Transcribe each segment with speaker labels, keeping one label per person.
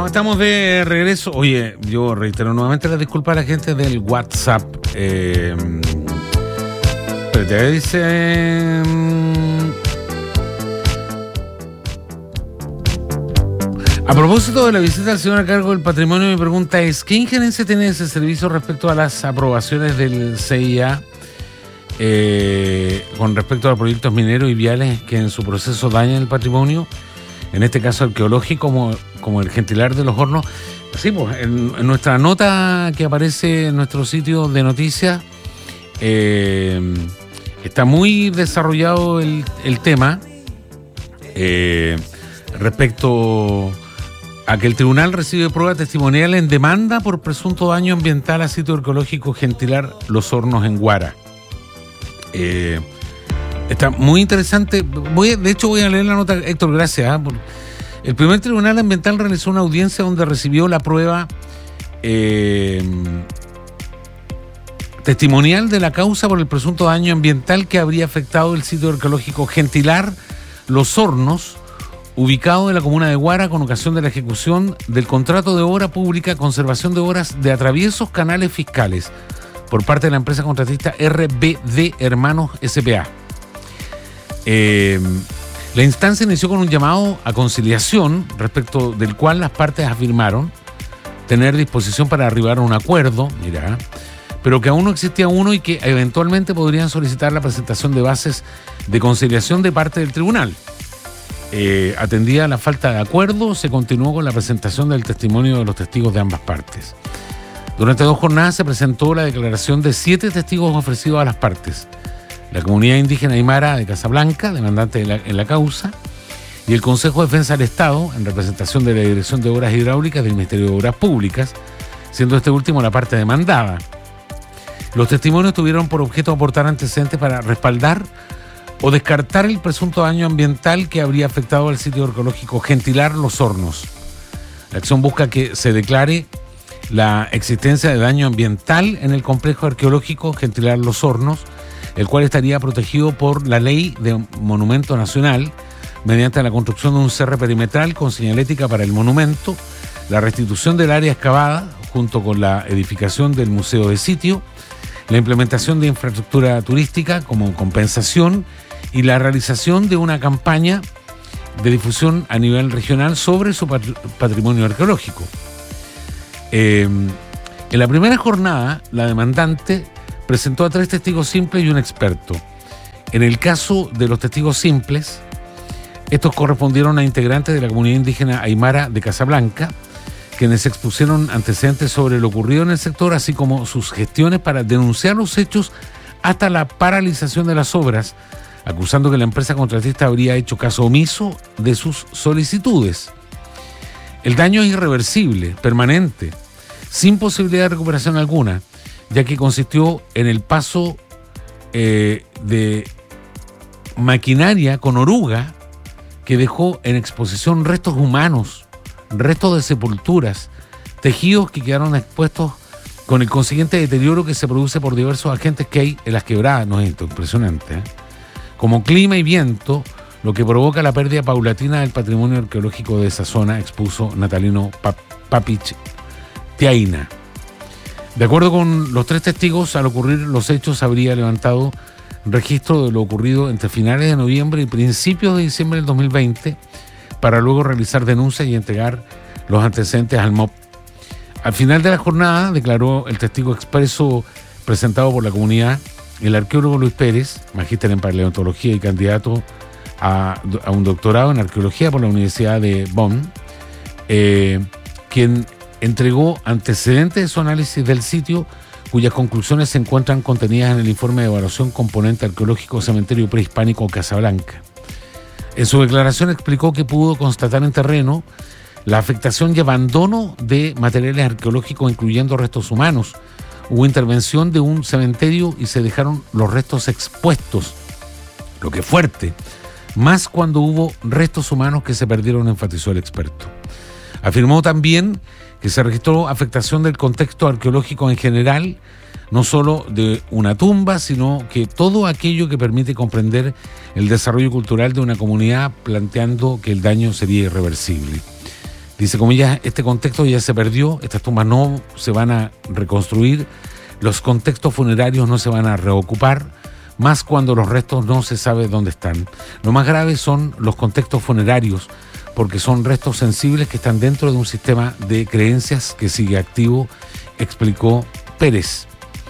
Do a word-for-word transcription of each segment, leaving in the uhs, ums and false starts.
Speaker 1: Bueno, estamos de regreso. Oye, yo reitero nuevamente las disculpas a la gente del WhatsApp. Eh, pero te dice... A propósito de la visita del señor a cargo del patrimonio, mi pregunta es, ¿qué injerencia tiene ese servicio respecto a las aprobaciones del C I A eh, con respecto a proyectos mineros y viales que en su proceso dañan el patrimonio? En este caso arqueológico, como, como el Gentilar de los Hornos. Sí, pues, en, en nuestra nota que aparece en nuestro sitio de noticias, eh, está muy desarrollado el, el tema eh, respecto a que el tribunal recibe prueba testimonial en demanda por presunto daño ambiental a sitio arqueológico Gentilar Los Hornos en Guara. Eh, está muy interesante. Voy, de hecho, voy a leer la nota, Héctor, gracias. ¿eh? El primer tribunal ambiental realizó una audiencia donde recibió la prueba eh, testimonial de la causa por el presunto daño ambiental que habría afectado el sitio arqueológico Gentilar Los Hornos, ubicado en la comuna de Guara, con ocasión de la ejecución del contrato de obra pública conservación de obras de atraviesos canales fiscales por parte de la empresa contratista R B D Hermanos S P A. Eh, la instancia inició con un llamado a conciliación, respecto del cual las partes afirmaron tener disposición para arribar a un acuerdo, mira, pero que aún no existía uno y que eventualmente podrían solicitar la presentación de bases de conciliación de parte del tribunal. Eh, atendida la falta de acuerdo, se continuó con la presentación del testimonio de los testigos de ambas partes. Durante dos jornadas se presentó la declaración de siete testigos ofrecidos a las partes: la comunidad indígena aymara de Casablanca, demandante de la, en la causa, y el Consejo de Defensa del Estado, en representación de la Dirección de Obras Hidráulicas del Ministerio de Obras Públicas, siendo este último la parte demandada. Los testimonios tuvieron por objeto aportar antecedentes para respaldar o descartar el presunto daño ambiental que habría afectado al sitio arqueológico Gentilar Los Hornos. La acción busca que se declare la existencia de daño ambiental en el complejo arqueológico Gentilar Los Hornos, el cual estaría protegido por la Ley de Monumento Nacional mediante la construcción de un cierre perimetral con señalética para el monumento, la restitución del área excavada junto con la edificación del museo de sitio, la implementación de infraestructura turística como compensación y la realización de una campaña de difusión a nivel regional sobre su patrimonio arqueológico. Eh, en la primera jornada, la demandante presentó a tres testigos simples y un experto. En el caso de los testigos simples, estos correspondieron a integrantes de la comunidad indígena aymara de Casablanca, quienes expusieron antecedentes sobre lo ocurrido en el sector, así como sus gestiones para denunciar los hechos hasta la paralización de las obras, acusando que la empresa contratista habría hecho caso omiso de sus solicitudes. El daño es irreversible, permanente, sin posibilidad de recuperación alguna, ya que consistió en el paso eh, de maquinaria con oruga que dejó en exposición restos humanos, restos de sepulturas, tejidos que quedaron expuestos, con el consiguiente deterioro que se produce por diversos agentes que hay en las quebradas. No es esto, impresionante, ¿eh? Como clima y viento, lo que provoca la pérdida paulatina del patrimonio arqueológico de esa zona, expuso Natalino Papich Tiaina. De acuerdo con los tres testigos, al ocurrir los hechos habría levantado registro de lo ocurrido entre finales de noviembre y principios de diciembre del dos mil veinte, para luego realizar denuncias y entregar los antecedentes al M O P. Al final de la jornada, declaró el testigo expreso presentado por la comunidad, el arqueólogo Luis Pérez, magíster en paleontología y candidato a, a un doctorado en arqueología por la Universidad de Bonn, eh, quien entregó antecedentes de su análisis del sitio, cuyas conclusiones se encuentran contenidas en el informe de evaluación componente arqueológico Cementerio Prehispánico Casablanca. En su declaración explicó que pudo constatar en terreno la afectación y abandono de materiales arqueológicos, incluyendo restos humanos. Hubo intervención de un cementerio y se dejaron los restos expuestos, lo que es fuerte, más cuando hubo restos humanos que se perdieron, enfatizó el experto. Afirmó también que se registró afectación del contexto arqueológico en general, no solo de una tumba, sino que todo aquello que permite comprender el desarrollo cultural de una comunidad, planteando que el daño sería irreversible. Dice, comillas, este contexto ya se perdió, estas tumbas no se van a reconstruir, los contextos funerarios no se van a reocupar, más cuando los restos no se sabe dónde están. Lo más grave son los contextos funerarios, porque son restos sensibles que están dentro de un sistema de creencias que sigue activo, explicó Pérez.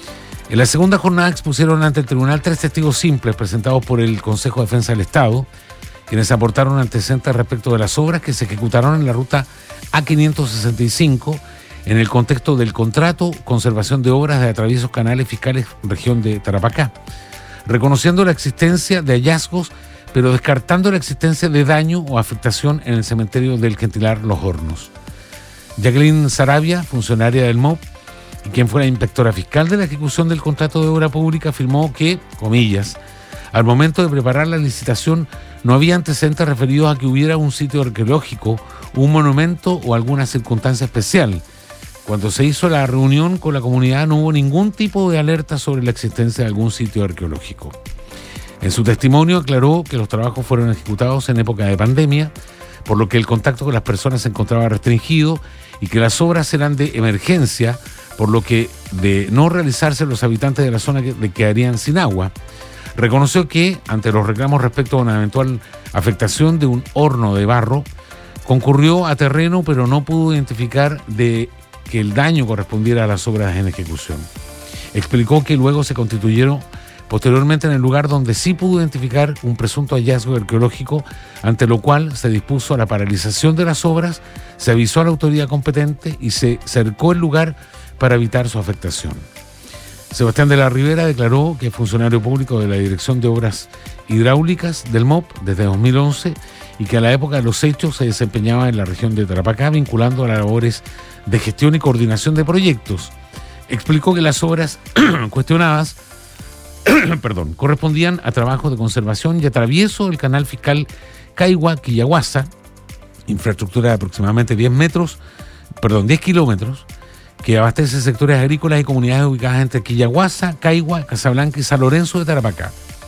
Speaker 1: En la segunda jornada expusieron ante el tribunal tres testigos simples presentados por el Consejo de Defensa del Estado, quienes aportaron antecedentes respecto de las obras que se ejecutaron en la ruta A quinientos sesenta y cinco en el contexto del contrato Conservación de Obras de Atraviesos Canales Fiscales región de Tarapacá, reconociendo la existencia de hallazgos, pero descartando la existencia de daño o afectación en el cementerio del Gentilar Los Hornos. Jacqueline Sarabia, funcionaria del M O P, y quien fuera inspectora fiscal de la ejecución del contrato de obra pública, afirmó que, comillas, al momento de preparar la licitación no había antecedentes referidos a que hubiera un sitio arqueológico, un monumento o alguna circunstancia especial. Cuando se hizo la reunión con la comunidad no hubo ningún tipo de alerta sobre la existencia de algún sitio arqueológico. En su testimonio aclaró que los trabajos fueron ejecutados en época de pandemia, por lo que el contacto con las personas se encontraba restringido y que las obras eran de emergencia, por lo que de no realizarse los habitantes de la zona quedarían sin agua. Reconoció que, ante los reclamos respecto a una eventual afectación de un horno de barro, concurrió a terreno pero no pudo identificar de que el daño correspondiera a las obras en ejecución. Explicó que luego se constituyeron posteriormente en el lugar donde sí pudo identificar un presunto hallazgo arqueológico, ante lo cual se dispuso a la paralización de las obras, se avisó a la autoridad competente y se cercó el lugar para evitar su afectación. Sebastián de la Rivera declaró que es funcionario público de la Dirección de Obras Hidráulicas del M O P desde dos mil once y que a la época de los hechos se desempeñaba en la región de Tarapacá vinculando a las labores de gestión y coordinación de proyectos. Explicó que las obras cuestionadas perdón, correspondían a trabajos de conservación y atravieso del canal fiscal Caigua-Quillaguasa, infraestructura de aproximadamente diez metros, perdón, diez kilómetros, que abastece sectores agrícolas y comunidades ubicadas entre Quillaguasa, Caigua, Casablanca y San Lorenzo de Tarapacá.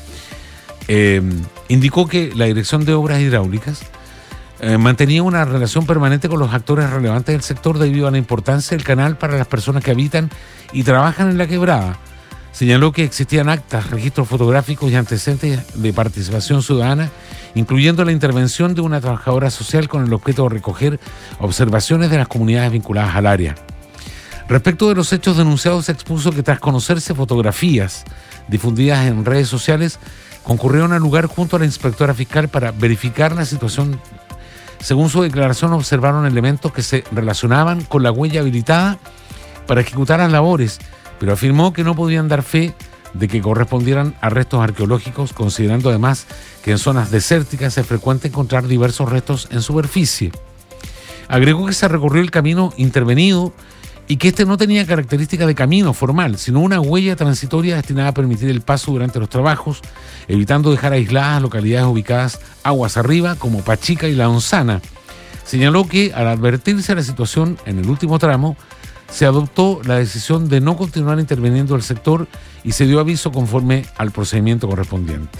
Speaker 1: Eh, indicó que la Dirección de Obras Hidráulicas eh, mantenía una relación permanente con los actores relevantes del sector debido a la importancia del canal para las personas que habitan y trabajan en la quebrada. Señaló que existían actas, registros fotográficos y antecedentes de participación ciudadana, incluyendo la intervención de una trabajadora social con el objeto de recoger observaciones de las comunidades vinculadas al área. Respecto de los hechos denunciados, se expuso que tras conocerse fotografías difundidas en redes sociales, concurrieron al lugar junto a la inspectora fiscal para verificar la situación. Según su declaración, observaron elementos que se relacionaban con la huella habilitada para ejecutar las labores, pero afirmó que no podían dar fe de que correspondieran a restos arqueológicos, considerando además que en zonas desérticas es frecuente encontrar diversos restos en superficie. Agregó que se recorrió el camino intervenido y que este no tenía características de camino formal, sino una huella transitoria destinada a permitir el paso durante los trabajos, evitando dejar aisladas localidades ubicadas aguas arriba como Pachica y La Onzana. Señaló que al advertirse la situación en el último tramo, se adoptó la decisión de no continuar interviniendo el sector y se dio aviso conforme al procedimiento correspondiente.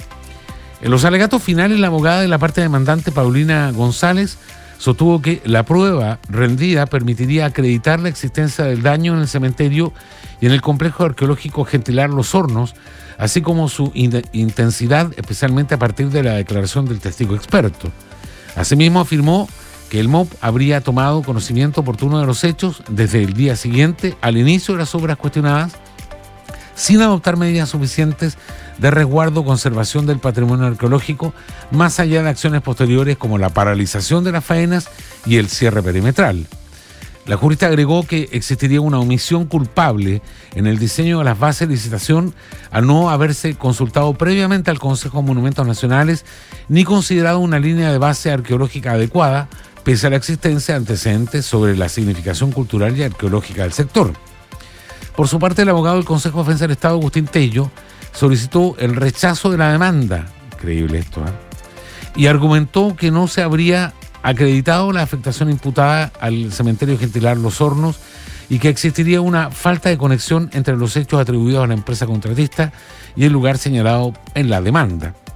Speaker 1: En los alegatos finales, la abogada de la parte demandante, Paulina González, sostuvo que la prueba rendida permitiría acreditar la existencia del daño en el cementerio y en el complejo arqueológico Gentilar Los Hornos, así como su in- intensidad, especialmente a partir de la declaración del testigo experto. Asimismo, afirmó que el M O P habría tomado conocimiento oportuno de los hechos desde el día siguiente al inicio de las obras cuestionadas, sin adoptar medidas suficientes de resguardo o conservación del patrimonio arqueológico, más allá de acciones posteriores como la paralización de las faenas y el cierre perimetral. La jurista agregó que existiría una omisión culpable en el diseño de las bases de licitación al no haberse consultado previamente al Consejo de Monumentos Nacionales ni considerado una línea de base arqueológica adecuada, pese a la existencia de antecedentes sobre la significación cultural y arqueológica del sector. Por su parte, el abogado del Consejo de Defensa del Estado, Agustín Tello, solicitó el rechazo de la demanda, increíble esto, ¿eh? y argumentó que no se habría acreditado la afectación imputada al cementerio Gentilar Los Hornos y que existiría una falta de conexión entre los hechos atribuidos a la empresa contratista y el lugar señalado en la demanda.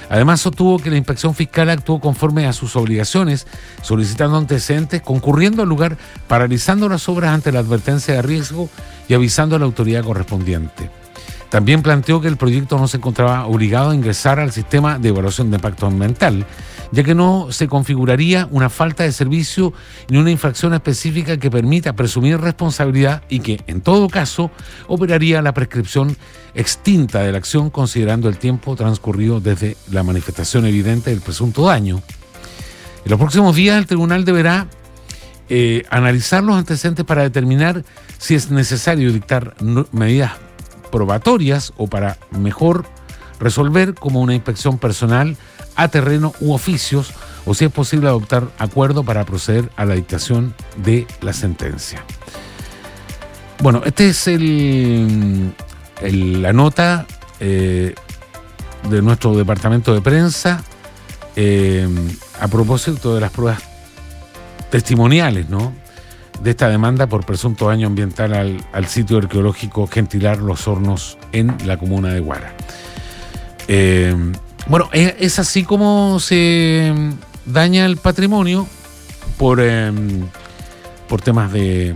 Speaker 1: Además, sostuvo que la inspección fiscal actuó conforme a sus obligaciones, solicitando antecedentes, concurriendo al lugar, paralizando las obras ante la advertencia de riesgo y avisando a la autoridad correspondiente. También planteó que el proyecto no se encontraba obligado a ingresar al sistema de evaluación de impacto ambiental, ya que no se configuraría una falta de servicio ni una infracción específica que permita presumir responsabilidad y que, en todo caso, operaría la prescripción extinta de la acción considerando el tiempo transcurrido desde la manifestación evidente del presunto daño. En los próximos días el tribunal deberá eh, analizar los antecedentes para determinar si es necesario dictar no, medidas probatorias o para mejor resolver como una inspección personal a terreno u oficios, o si es posible adoptar acuerdo para proceder a la dictación de la sentencia. Bueno, este es el, el la nota eh, de nuestro departamento de prensa eh, a propósito de las pruebas testimoniales, ¿no?, de esta demanda por presunto daño ambiental al, al sitio arqueológico Gentilar Los Hornos en la comuna de Guara. Eh, bueno, es, es así como se daña el patrimonio por, eh, por temas de,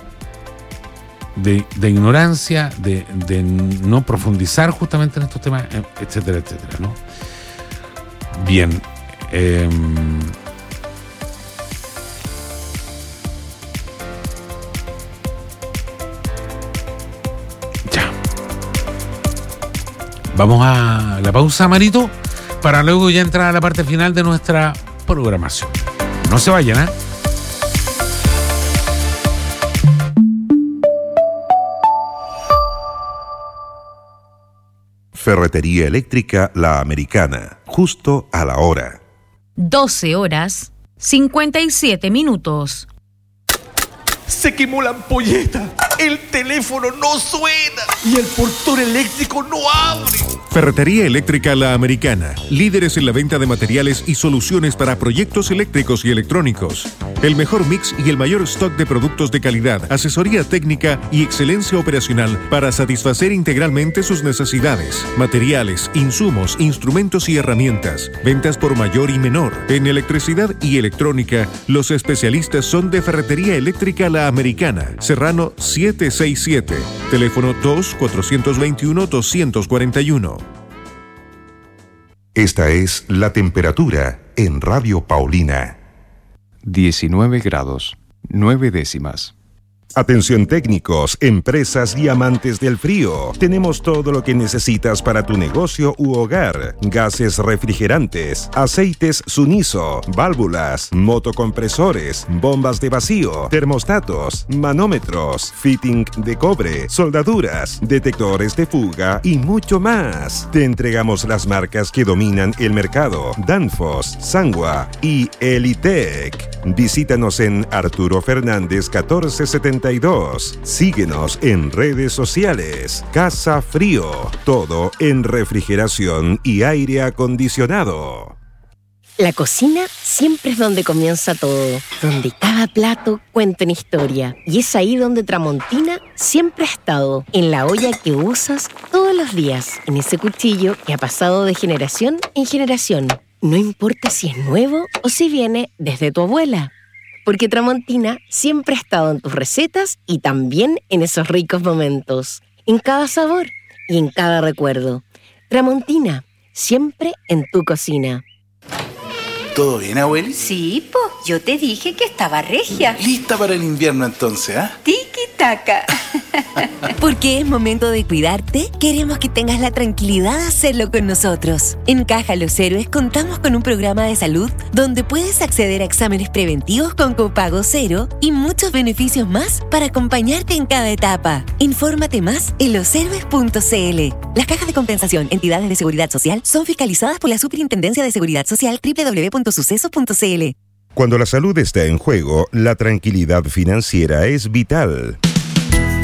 Speaker 1: de, de ignorancia, de, de no profundizar justamente en estos temas, etcétera, etcétera, ¿no? Bien. Eh, Vamos a la pausa, Marito, para luego ya entrar a la parte final de nuestra programación. No se vayan, ¿eh?
Speaker 2: Ferretería Eléctrica La Americana, justo a la hora.
Speaker 3: doce horas, cincuenta y siete minutos.
Speaker 4: Se quemó la ampolleta, el teléfono no suena y el portón eléctrico no abre.
Speaker 5: Ferretería Eléctrica La Americana, líderes en la venta de materiales y soluciones para proyectos eléctricos y electrónicos. El mejor mix y el mayor stock de productos de calidad, asesoría técnica y excelencia operacional para satisfacer integralmente sus necesidades. Materiales, insumos, instrumentos y herramientas. Ventas por mayor y menor. En electricidad y electrónica, los especialistas son de Ferretería Eléctrica La Americana, Serrano setecientos sesenta y siete, teléfono dos cuatro dos uno dos cuatro uno.
Speaker 2: Esta es la temperatura en Radio Paulina.
Speaker 6: diecinueve grados, nueve décimas.
Speaker 2: Atención técnicos, empresas y amantes del frío. Tenemos todo lo que necesitas para tu negocio u hogar. Gases refrigerantes, aceites Suniso, válvulas, motocompresores, bombas de vacío, termostatos, manómetros, fitting de cobre, soldaduras, detectores de fuga y mucho más. Te entregamos las marcas que dominan el mercado: Danfoss, Sangwa y Elitec. Visítanos en Arturo Fernández catorce setenta y dos. Síguenos en redes sociales. Casa Frío. Todo en refrigeración y aire acondicionado.
Speaker 7: La cocina siempre es donde comienza todo, donde cada plato cuenta una historia. Y es ahí donde Tramontina siempre ha estado, en la olla que usas todos los días, en ese cuchillo que ha pasado de generación en generación. No importa si es nuevo o si viene desde tu abuela. Porque Tramontina siempre ha estado en tus recetas y también en esos ricos momentos, en cada sabor y en cada recuerdo. Tramontina, siempre en tu cocina.
Speaker 4: ¿Todo bien, abueli?
Speaker 8: Sí, po, yo te dije que estaba regia.
Speaker 4: Lista para el invierno entonces, ¿ah? ¿eh?
Speaker 8: Tiki-taka.
Speaker 9: Porque es momento de cuidarte, queremos que tengas la tranquilidad de hacerlo con nosotros. En Caja Los Héroes contamos con un programa de salud donde puedes acceder a exámenes preventivos con copago cero y muchos beneficios más para acompañarte en cada etapa. Infórmate más en los héroes punto c l. Las cajas de compensación, entidades de seguridad social, son fiscalizadas por la Superintendencia de Seguridad Social doble u doble u doble u punto suceso punto c l.
Speaker 2: Cuando la salud está en juego, la tranquilidad financiera es vital.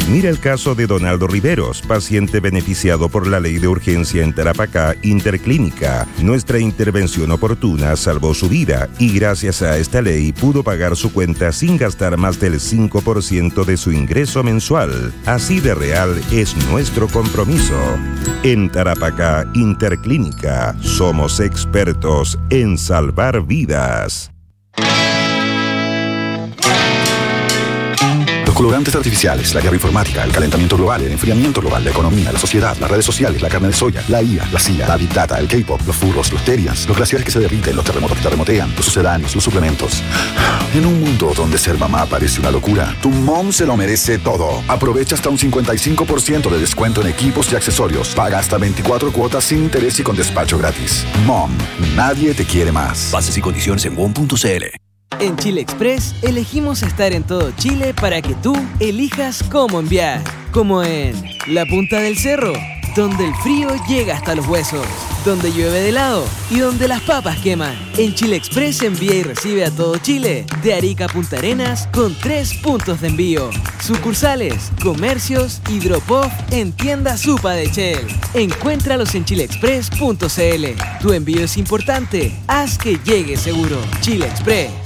Speaker 2: Mira el caso de Donaldo Riveros, paciente beneficiado por la ley de urgencia en Tarapacá Interclínica. Nuestra intervención oportuna salvó su vida y gracias a esta ley pudo pagar su cuenta sin gastar más del cinco por ciento de su ingreso mensual. Así de real es nuestro compromiso. En Tarapacá Interclínica somos expertos en salvar vidas.
Speaker 10: Los colorantes artificiales, la guerra informática, el calentamiento global, el enfriamiento global, la economía, la sociedad, las redes sociales, la carne de soya, la I A, la C I A, la Big Data, el K-pop, los furros, los terians, los glaciares que se derriten, los terremotos que terremotean, los sucedáneos, los suplementos. En un mundo donde ser mamá parece una locura, tu mom se lo merece todo. Aprovecha hasta un cincuenta y cinco por ciento de descuento en equipos y accesorios. Paga hasta veinticuatro cuotas sin interés y con despacho gratis. Mom, nadie te quiere más. Bases y condiciones en wom punto c l.
Speaker 11: En Chile Express elegimos estar en todo Chile para que tú elijas cómo enviar. Como en la punta del cerro, donde el frío llega hasta los huesos, donde llueve de helado y donde las papas queman. En Chile Express envía y recibe a todo Chile, de Arica a Punta Arenas, con tres puntos de envío. Sucursales, comercios y drop-off en tiendas Supa de Shell. Encuéntralos en chile express punto c l. Tu envío es importante, haz que llegue seguro. Chile Express.